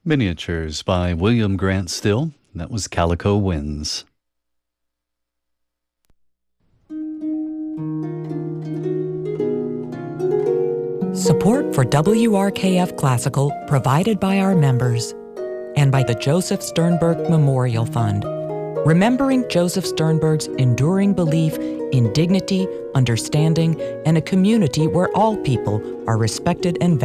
Miniatures by William Grant Still. That was Calico Winds. Support for WRKF Classical provided by our members and by the Joseph Sternberg Memorial Fund, remembering Joseph Sternberg's enduring belief in dignity, understanding, and a community where all people are respected and valued.